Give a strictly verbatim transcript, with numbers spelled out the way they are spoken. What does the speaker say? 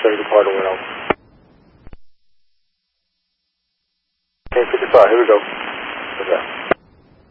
seven depart and went over. ten fifty-five, here we go. Okay.